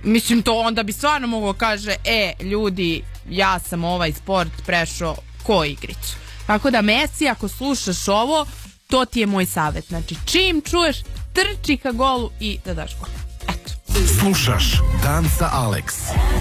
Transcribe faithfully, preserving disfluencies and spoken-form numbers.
Mislim, to onda bi stvarno mogao kaže, e, ljudi, ja sam ovaj sport prešao ko igricu. Tako da, Messi, ako slušaš ovo, to ti je moj savjet. Znači, čim čuješ, trči ka golu i da daš gol. Eto. Slušaš Dan sa Alex.